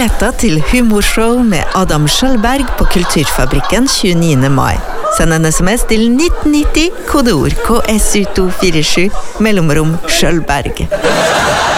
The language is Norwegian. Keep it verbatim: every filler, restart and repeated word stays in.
billetter til humorshow med Adam Skjølberg på Kulturfabrikken tjueniende mai. Send en sms til nitten nitti, kodeord K S U to fire sju, mellomrom Skjølberg.